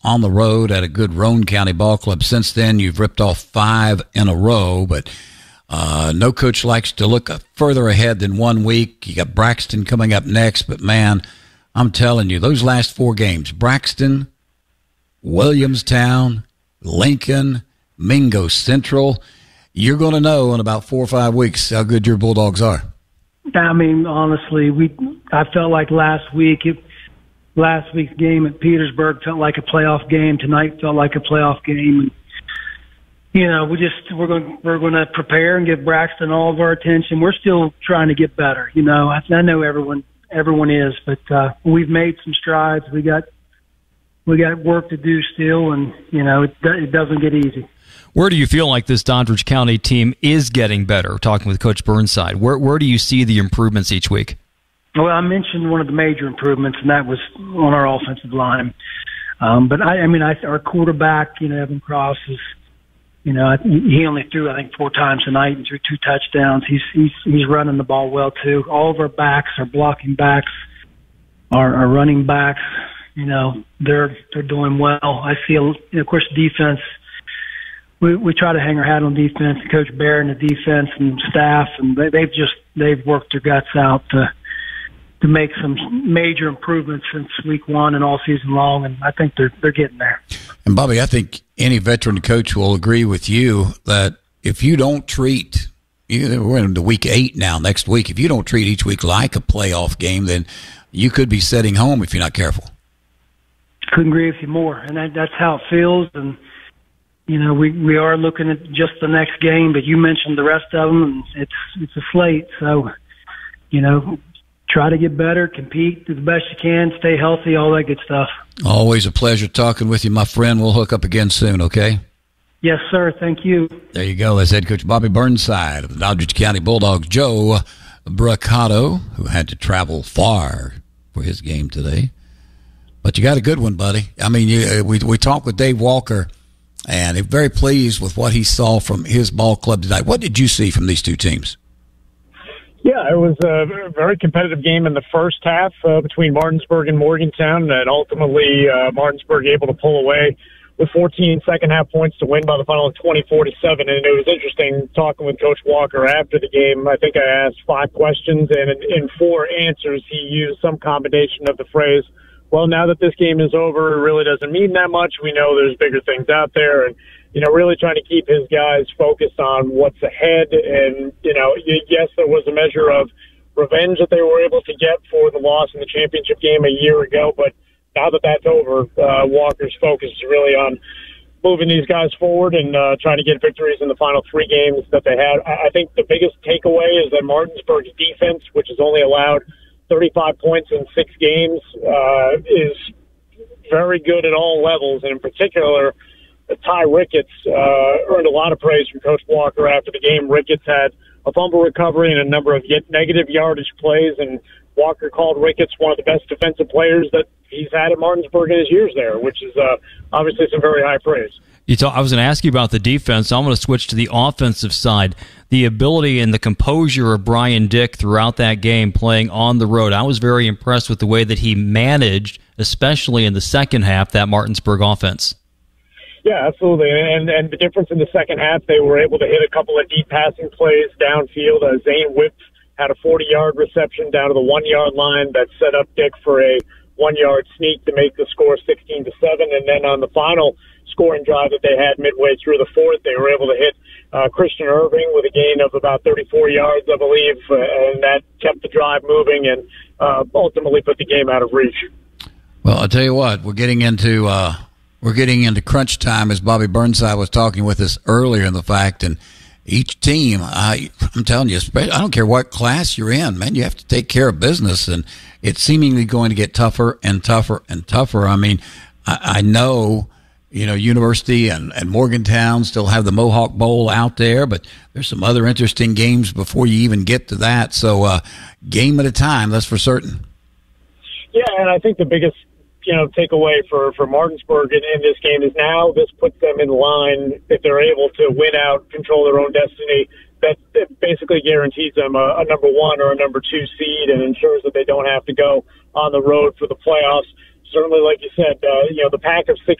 on the road at a good Roane County ball club. Since then, you've ripped off 5 in a row, but no coach likes to look further ahead than 1 week. You got Braxton coming up next, but man, I'm telling you, those last 4 games, Braxton, Williamstown, Lincoln, Mingo Central, you're going to know in about 4 or 5 weeks how good your Bulldogs are. I mean, honestly, I felt like last week's game at Petersburg felt like a playoff game. Tonight felt like a playoff game. You know, we're going to prepare and give Braxton all of our attention. We're still trying to get better. You know, I know everyone is, but we've made some strides. We got work to do still, and you know, it doesn't get easy. Where do you feel like this Doddridge County team is getting better? Talking with Coach Burnside, where do you see the improvements each week? Well, I mentioned one of the major improvements, and that was on our offensive line. But our quarterback, you know, Evan Cross is, you know, he only threw, I think, 4 times tonight and threw 2 touchdowns. He's running the ball well too. All of our backs, our blocking backs, our running backs, you know, they're doing well. I feel, you know, of course, defense. We try to hang our hat on defense. Coach Bear and the defense and staff, and they've worked their guts out to make some major improvements since week 1 and all season long, and I think they're getting there. And Bobby, I think any veteran coach will agree with you that if you don't treat, we're into week 8 now, next week, if you don't treat each week like a playoff game, then you could be sitting home if you're not careful. Couldn't agree with you more, and that's how it feels. And you know, we are looking at just the next game, but you mentioned the rest of them, and it's a slate. So, you know, try to get better, compete the best you can, stay healthy, all that good stuff. Always a pleasure talking with you, my friend. We'll hook up again soon, okay? Yes, sir. Thank you. There you go. That's head coach Bobby Burnside of the Doddridge County Bulldogs. Joe Braccato, who had to travel far for his game today. But you got a good one, buddy. I mean, we talked with Dave Walker, and he's very pleased with what he saw from his ball club tonight. What did you see from these two teams? Yeah, it was a very competitive game in the first half between Martinsburg and Morgantown, and ultimately Martinsburg able to pull away with 14 second-half points to win by the final of 20-47. And it was interesting talking with Coach Walker after the game. I think I asked 5 questions, and in 4 answers he used some combination of the phrase, well, now that this game is over, it really doesn't mean that much. We know there's bigger things out there. And, you know, really trying to keep his guys focused on what's ahead. And, you know, yes, there was a measure of revenge that they were able to get for the loss in the championship game a year ago. But now that that's over, Walker's focus is really on moving these guys forward and trying to get victories in the final 3 games that they had. I think the biggest takeaway is that Martinsburg's defense, which has only allowed 35 points in 6 games, is very good at all levels. And in particular, Ty Ricketts earned a lot of praise from Coach Walker after the game. Ricketts had a fumble recovery and a number of negative yardage plays, and Walker called Ricketts one of the best defensive players that he's had at Martinsburg in his years there, which is obviously some very high praise. I was going to ask you about the defense. I'm going to switch to the offensive side. The ability and the composure of Brian Dick throughout that game playing on the road. I was very impressed with the way that he managed, especially in the second half, that Martinsburg offense. Yeah, absolutely. And the difference in the second half, they were able to hit a couple of deep passing plays downfield. Zane Whipp had a 40-yard reception down to the 1-yard line that set up Dick for a 1-yard sneak to make the score 16-7. And then on the final scoring drive that they had midway through the fourth, they were able to hit Christian Irving with a gain of about 34 yards, I believe, and that kept the drive moving and ultimately put the game out of reach. Well, I'll tell you what, we're getting into crunch time, as Bobby Burnside was talking with us earlier in the fact, and each team, I'm telling you, I don't care what class you're in, man, you have to take care of business, and it's seemingly going to get tougher and tougher and tougher. I mean, I know, you know, University and Morgantown still have the Mohawk Bowl out there, but there's some other interesting games before you even get to that. So game at a time, that's for certain. Yeah, and I think the biggest, you know, takeaway for Martinsburg in this game is now this puts them in line, if they're able to win out, control their own destiny, that basically guarantees them a number 1 or a number 2 seed and ensures that they don't have to go on the road for the playoffs. Certainly, like you said, you know, the pack of 6